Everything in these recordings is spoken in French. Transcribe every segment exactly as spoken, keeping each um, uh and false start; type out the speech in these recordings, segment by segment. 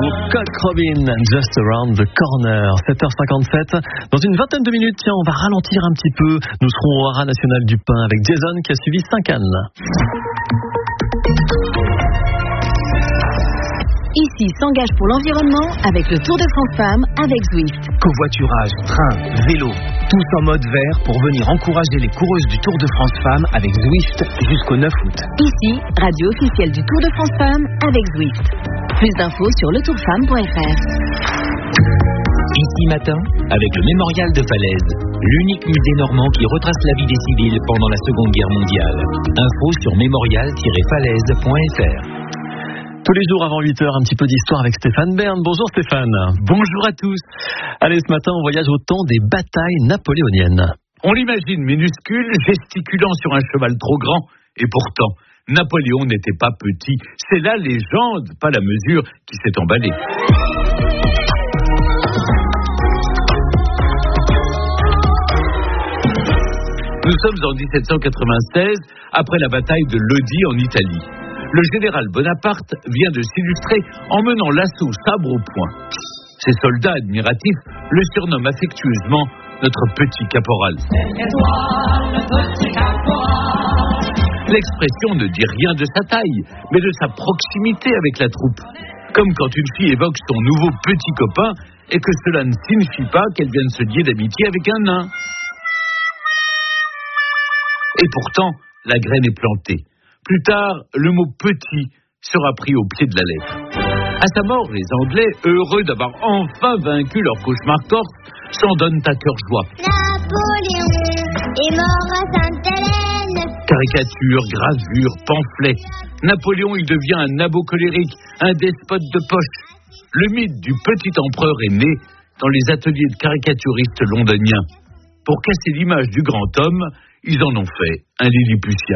Cock Robin, Just Around the Corner, sept heures cinquante-sept. Dans une vingtaine de minutes, tiens, on va ralentir un petit peu. Nous serons au Haras National du Pin avec Jason qui a suivi Saint-Cannes. Ici s'engage pour l'environnement avec le Tour de France Femmes avec Zwift. Covoiturage, train, vélo, tous en mode vert pour venir encourager les coureuses du Tour de France Femmes avec Zwift jusqu'au neuf août. Ici, radio officielle du Tour de France Femmes avec Zwift. Plus d'infos sur le tour femme point f r. Ici matin, avec le Mémorial de Falaise, l'unique musée normand qui retrace la vie des civils pendant la Seconde Guerre mondiale. Info sur mémorial tiret falaise point f r. Tous les jours avant huit heures, un petit peu d'histoire avec Stéphane Bern. Bonjour Stéphane. Bonjour à tous. Allez, ce matin, on voyage au temps des batailles napoléoniennes. On l'imagine minuscule, gesticulant sur un cheval trop grand, et pourtant, Napoléon n'était pas petit. C'est la légende, pas la mesure, qui s'est emballée. Nous sommes en dix-sept cent quatre-vingt-seize, après la bataille de Lodi en Italie. Le général Bonaparte vient de s'illustrer en menant l'assaut sabre au poing. Ses soldats admiratifs le surnomment affectueusement notre petit caporal. L'expression ne dit rien de sa taille, mais de sa proximité avec la troupe. Comme quand une fille évoque son nouveau petit copain et que cela ne signifie pas qu'elle vient de se lier d'amitié avec un nain. Et pourtant, la graine est plantée. Plus tard, le mot « petit » sera pris au pied de la lettre. À sa mort, les Anglais, heureux d'avoir enfin vaincu leur cauchemar corse, s'en donnent à cœur joie. Napoléon est mort à Sainte-Hélène. Caricatures, gravures, pamphlets. Napoléon, il devient un abo colérique, un despote de poche. Le mythe du petit empereur est né dans les ateliers de caricaturistes londoniens. Pour casser l'image du grand homme, ils en ont fait un Lilliputien.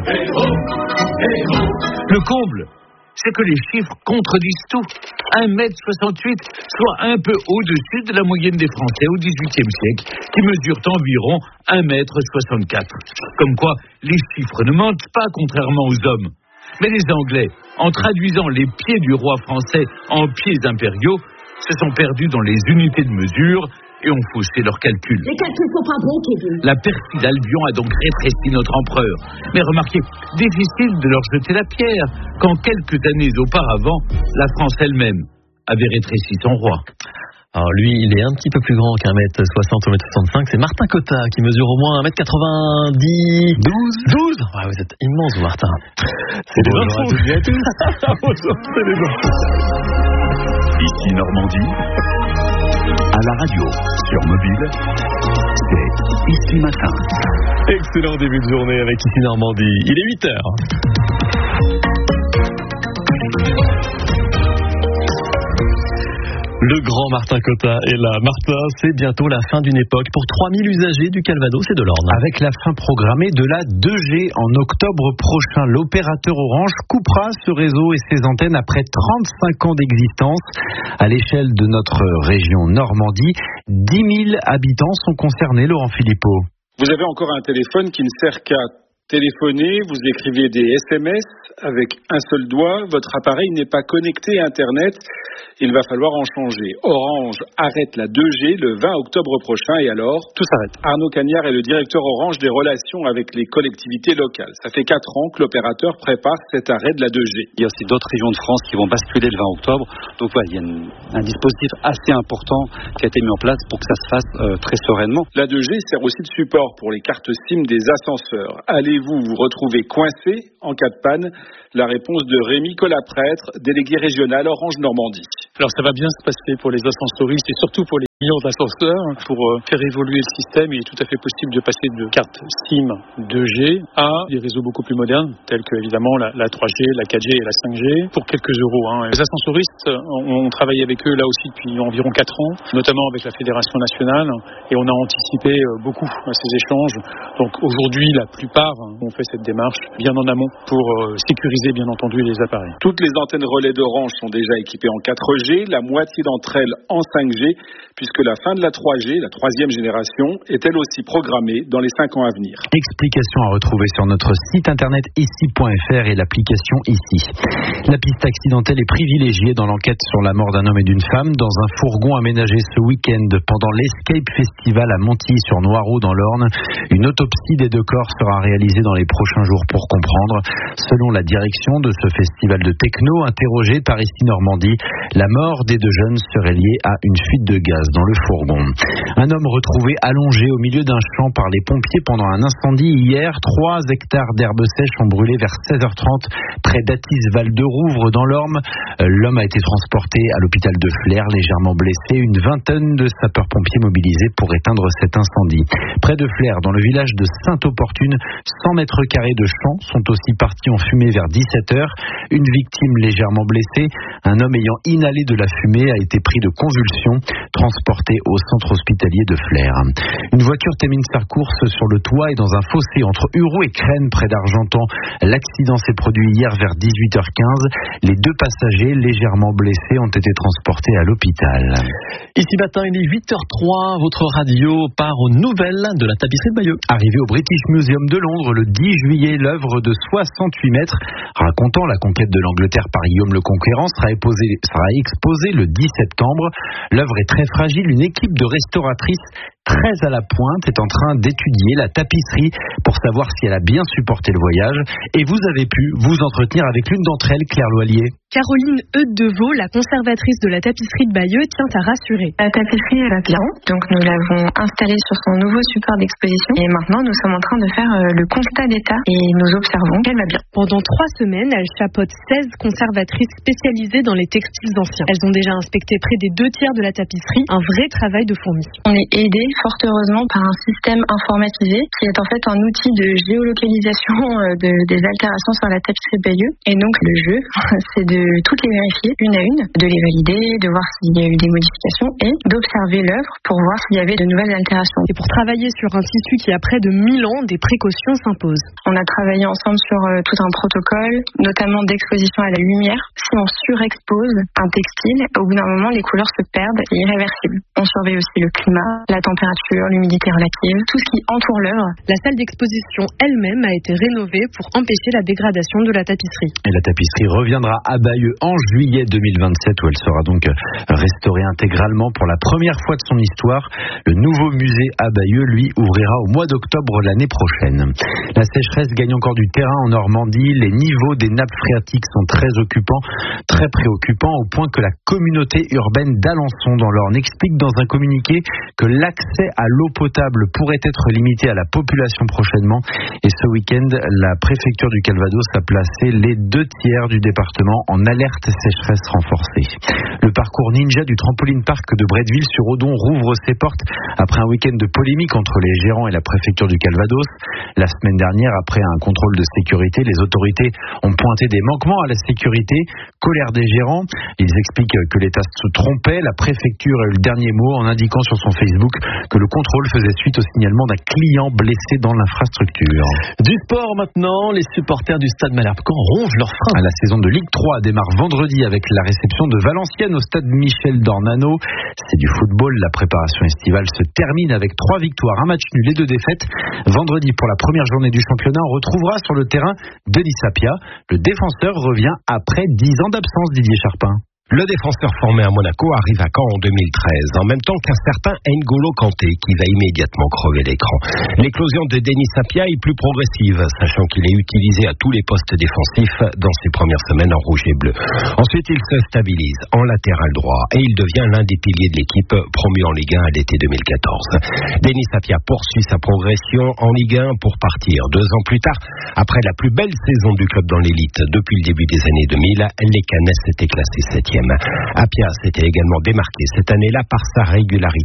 Le comble, c'est que les chiffres contredisent tout. un mètre soixante-huit, soit un peu au-dessus de la moyenne des Français au dix-huitième siècle, qui mesurent environ un mètre soixante-quatre. Comme quoi, les chiffres ne mentent pas, contrairement aux hommes. Mais les Anglais, en traduisant les pieds du roi français en pieds impériaux, se sont perdus dans les unités de mesure et ont faussé leurs calculs. Les calculs sont pas bons, Kevin. La perfide Albion a donc rétréci notre empereur. Mais remarquez, difficile de leur jeter la pierre, quand quelques années auparavant, la France elle-même avait rétréci son roi. Alors lui, il est un petit peu plus grand qu'un mètre soixante ou un mètre soixante-cinq. C'est Martin Cotta qui mesure au moins un mètre quatre-vingt-dix. douze douze Ouais, vous êtes immense, Martin. C'est des infos. C'est des infos. Ici Normandie, à la radio, sur mobile, c'est Ici Matin. Excellent début de journée avec Ici Normandie. Il est huit heures. Le grand Martin Cotta est là. Martin, c'est bientôt la fin d'une époque pour trois mille usagers du Calvados et de l'Orne. Avec la fin programmée de la deux G en octobre prochain, l'opérateur Orange coupera ce réseau et ses antennes après trente-cinq ans d'existence. À l'échelle de notre région Normandie, dix mille habitants sont concernés, Laurent Philippot. Vous avez encore un téléphone qui ne sert qu'à téléphoner, vous écrivez des S M S avec un seul doigt, votre appareil n'est pas connecté à Internet, il va falloir en changer. Orange arrête la deux G le vingt octobre prochain et alors, tout s'arrête. Arnaud Cagnard est le directeur Orange des relations avec les collectivités locales. Ça fait quatre ans que l'opérateur prépare cet arrêt de la deux G. Il y a aussi d'autres régions de France qui vont basculer le vingt octobre, donc voilà, il y a une, un dispositif assez important qui a été mis en place pour que ça se fasse euh, très sereinement. La deux G sert aussi de support pour les cartes SIM des ascenseurs. Allez-vous vous retrouver coincé en cas de panne? La réponse de Rémi Collaprêtre, délégué régional Orange Normandie. Alors ça va bien se passer pour les ascensoristes et surtout pour les millions d'ascenseurs. Pour euh, faire évoluer le système, il est tout à fait possible de passer de cartes SIM deux G à des réseaux beaucoup plus modernes, tels que évidemment la, la trois G, la quatre G et la cinq G, pour quelques euros. Hein. Les ascensoristes, on, on travaille avec eux là aussi depuis environ quatre ans, notamment avec la Fédération nationale, et on a anticipé beaucoup ces échanges. Donc aujourd'hui, la plupart ont fait cette démarche bien en amont pour euh, sécuriser bien entendu les appareils. Toutes les antennes relais d'Orange sont déjà équipées en quatre G, la moitié d'entre elles en cinq G, puisque puisque la fin de la trois G, la troisième génération, est elle aussi programmée dans les cinq ans à venir. Explication à retrouver sur notre site internet ici point f r et l'application Ici. La piste accidentelle est privilégiée dans l'enquête sur la mort d'un homme et d'une femme dans un fourgon aménagé ce week-end pendant l'Escape Festival à Montilly-sur-Noireau dans l'Orne. Une autopsie des deux corps sera réalisée dans les prochains jours pour comprendre. Selon la direction de ce festival de techno interrogé par ici Normandie, la mort des deux jeunes serait liée à une fuite de gaz dans le fourgon. Un homme retrouvé allongé au milieu d'un champ par les pompiers pendant un incendie hier. Trois hectares d'herbes sèches ont brûlé vers seize heures trente près d'Athis-Val-de-Rouvre dans l'Orne. L'homme a été transporté à l'hôpital de Flers, légèrement blessé. Une vingtaine de sapeurs-pompiers mobilisés pour éteindre cet incendie. Près de Flers, dans le village de Sainte-Opportune, cent mètres carrés de champs sont aussi partis en fumée vers dix-sept heures. Une victime légèrement blessée. Un homme ayant inhalé de la fumée a été pris de convulsions, transporté au centre hospitalier de Flers. Une voiture termine sa course sur le toit et dans un fossé entre Uroux et Crène, près d'Argentan. L'accident s'est produit hier vers dix-huit heures quinze. Les deux passagers légèrement blessés ont été transportés à l'hôpital. Ici matin, il est huit heures trois. Votre radio part aux nouvelles de la tapisserie de Bayeux. Arrivée au British Museum de Londres le dix juillet, l'œuvre de soixante-huit mètres racontant la conquête de l'Angleterre par Guillaume le Conquérant sera exposée, sera exposée le dix septembre. L'œuvre est très fragile. Une équipe de restauratrices très à la pointe est en train d'étudier la tapisserie pour savoir si elle a bien supporté le voyage. Et vous avez pu vous entretenir avec l'une d'entre elles, Claire Loillier. Caroline Eudes-Devaux, la conservatrice de la tapisserie de Bayeux, tient à rassurer. La tapisserie, elle va bien. Donc nous l'avons installée sur son nouveau support d'exposition. Et maintenant, nous sommes en train de faire le constat d'état et nous observons qu'elle va bien. Pendant trois semaines, elle chapeaute seize conservatrices spécialisées dans les textiles anciens. Elles ont déjà inspecté près des deux tiers de la tapisserie. Un vrai travail de fourmi. On est aidé fort heureusement par un système informatisé qui est en fait un outil de géolocalisation de, des altérations sur la tapisserie de Bayeux. Et donc le jeu, c'est de toutes les vérifier une à une, de les valider, de voir s'il y a eu des modifications et d'observer l'œuvre pour voir s'il y avait de nouvelles altérations. Et pour travailler sur un tissu qui a près de mille ans, des précautions s'imposent. On a travaillé ensemble sur euh, tout un protocole, notamment d'exposition à la lumière. Si on surexpose un textile, au bout d'un moment, les couleurs se perdent, c'est irréversible. On surveille aussi le climat, la température, l'humidité relative, tout ce qui entoure l'œuvre. La salle d'exposition elle-même a été rénovée pour empêcher la dégradation de la tapisserie. Et la tapisserie reviendra à Bayeux en juillet deux mille vingt-sept où elle sera donc restaurée intégralement pour la première fois de son histoire. Le nouveau musée à Bayeux, lui, ouvrira au mois d'octobre l'année prochaine. La sécheresse gagne encore du terrain en Normandie. Les niveaux des nappes phréatiques sont très occupants, très préoccupants, au point que la communauté urbaine d'Alençon dans l'Orne explique dans un communiqué que l'accès à l'eau potable pourrait être limité à la population prochainement. Et ce week-end, la préfecture du Calvados a placé les deux tiers du département en alerte sécheresse renforcée. Le parcours ninja du trampoline park de Bretteville-sur-Odon rouvre ses portes après un week-end de polémique entre les gérants et la préfecture du Calvados. La semaine dernière, après un contrôle de sécurité, les autorités ont pointé des manquements à la sécurité. Colère des gérants. Ils expliquent que l'État se trompait. La préfecture a eu le dernier mot en indiquant sur son Facebook que le contrôle faisait suite au signalement d'un client blessé dans l'infrastructure. Du sport maintenant, les supporters du Stade Malherbe-Caen rongent leurs freins. La saison de Ligue trois démarre vendredi avec la réception de Valenciennes au stade Michel Dornano. C'est du football, la préparation estivale se termine avec trois victoires, un match nul et deux défaites. Vendredi, pour la première journée du championnat, on retrouvera sur le terrain Denis Sapia. Le défenseur revient après dix ans d'absence, Didier Charpin. Le défenseur formé à Monaco arrive à Caen en deux mille treize, en même temps qu'un certain N'Golo Kanté qui va immédiatement crever l'écran. L'éclosion de Denis Sapia est plus progressive, sachant qu'il est utilisé à tous les postes défensifs dans ses premières semaines en rouge et bleu. Ensuite, il se stabilise en latéral droit et il devient l'un des piliers de l'équipe promu en Ligue un à l'été deux mille quatorze. Denis Sapia poursuit sa progression en Ligue un pour partir deux ans plus tard. Après la plus belle saison du club dans l'élite depuis le début des années deux mille, les Canets étaient classés septième. Apia s'était également démarqué cette année-là par sa régularité